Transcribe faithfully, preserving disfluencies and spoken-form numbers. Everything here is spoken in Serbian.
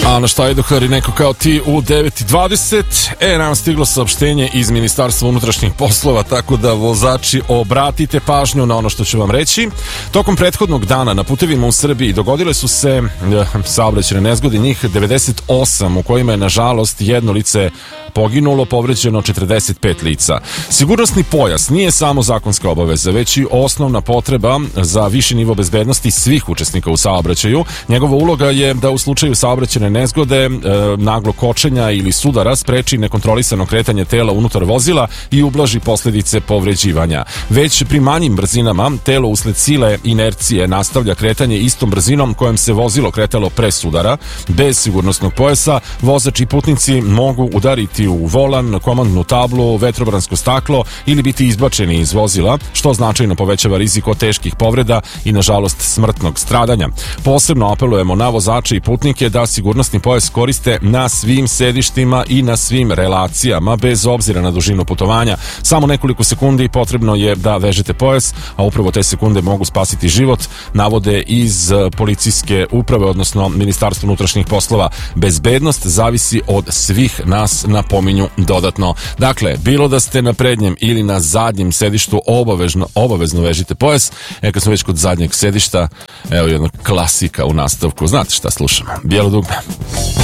A na šta je dohari neko kao ti u devet i dvadeset? E, nam stiglo saopštenje iz Ministarstva unutrašnjih poslova, tako da vozači obratite pažnju na ono što ću vam reći. Tokom prethodnog dana na putevima u Srbiji dogodile su se e, saobraćajne nezgode, njih devedeset osam, u kojima je nažalost jedno lice poginulo, povređeno četrdeset pet lica. Sigurnosni pojas nije samo zakonska obaveza, već i osnovna potreba za viši nivo bezbednosti svih učesnika u saobraćaju. Njegova uloga je da u slučaju saobraćajne nezgode, e, naglog kočenja ili sudara spreči nekontrolisano kretanje tela unutar vozila i ublaži posljedice povređivanja. Već pri manjim brzinama telo usled sile inercije nastavlja kretanje istom brzinom kojom se vozilo kretalo pre sudara. Bez sigurnosnog pojasa vozač i putnici mogu udariti u volan, komandnu tablu, vetrobransko staklo ili biti izbačeni iz vozila, što značajno povećava rizik od teških povreda i nažalost smrtnog stradanja. Posebno apelujemo na vozače i putnike da sigurnosni pojas koriste na svim sedištima i na svim relacijama, bez obzira na dužinu putovanja. Samo nekoliko sekundi potrebno je da vežete pojas, a upravo te sekunde mogu spasiti život, navode iz policijske uprave, odnosno Ministarstva unutrašnjih poslova. Bezbednost zavisi od svih nas, napominju dodatno. Dakle, bilo da ste na prednjem ili na zadnjem sedištu, obavezno, obavezno vežite pojas. E, kad smo već kod zadnjeg sedišta, evo jedna klasika u nastavku. Znate šta slušamo? Bijelo dugme.